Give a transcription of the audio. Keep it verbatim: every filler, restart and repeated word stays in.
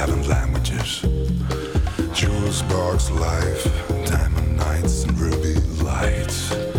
seven languages. Jewel sparks life, diamond nights and ruby lights.